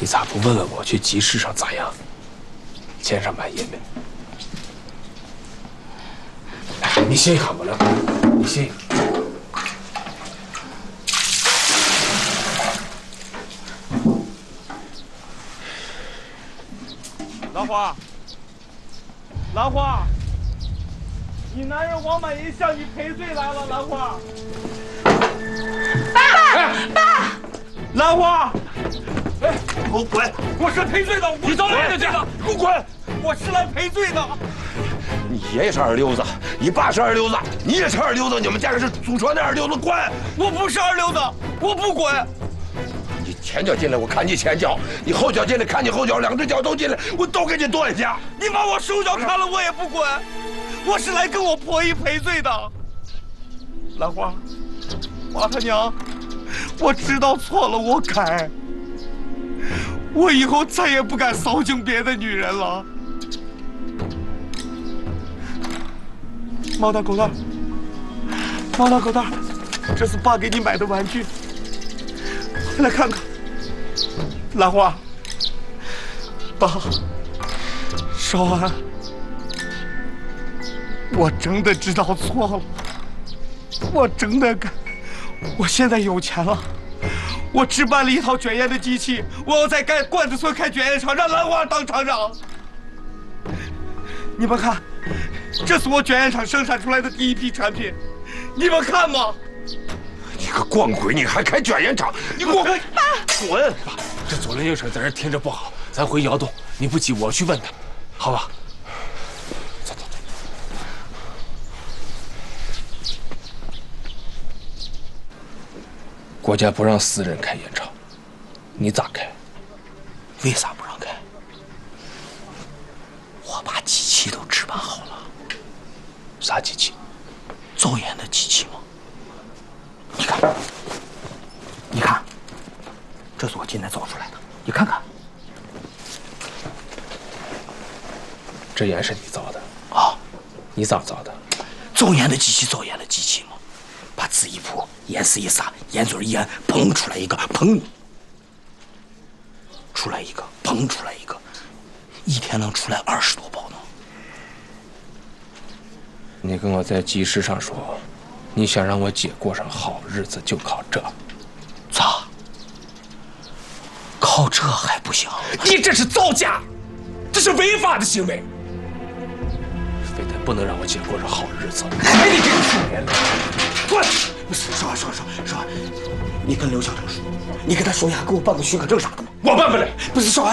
你咋不问问我去集市上咋样？签上半页没？哎，你歇一下我了，你歇一下。 兰花，兰花，你男人王满银向你赔罪来了，兰花。爸，兰花，哎，给我滚！我是赔罪的，你找哪个罪的？给我滚！我是来赔罪的。 你爷爷是二流子，你爸是二流子，你也是二流子，你们家是祖传的二流子，滚！ 我不是二流子，我不滚。 你前脚进来，我看你前脚；你后脚进来，看你后脚，两只脚都进来，我都给你断下。 你把我手脚看了，我也不滚。我是来跟我婆姨赔罪的。兰花，妈他娘，我知道错了，我改。我以后再也不敢骚精别的女人了。猫大狗大，猫大狗大，这是爸给你买的玩具，快来看看。兰花，爸，少安，我真的知道错了，我真的改。我现在有钱了，我置办了一套卷烟的机器，我要在罐子村开卷烟厂，让兰花当厂长。你们看，这是我卷烟厂生产出来的第一批产品，你们看吗？ 你个光鬼，你还开卷烟厂？你给我滚！滚！ 爸，这左邻右舍在这听着不好，咱回窑洞，你不急，我去问他，好吧？走走走。国家不让私人开烟厂，你咋开？ 为啥不让开？我把机器都置办好了。 啥机器？ 造烟的机器吗？你看，这是我今天造出来的，你看看。 这烟是你造的啊？ 你咋造的？ 造烟的机器，造烟的机器嘛，把纸一铺，烟丝一撒，烟嘴一按，砰出来一个，砰出来一个，砰出来一个，一天能出来20多包呢。 你跟我在集市上说，你想让我姐过上好日子，就靠这。 咋？靠这还不行？ 你这是造假，这是违法的行为。非得不能让我姐过上好日子，还得给你数年了。滚！ 少安，你跟刘小成说，你跟他说一下，给我办个许可证啥的嘛。 我办不了。 不是少安。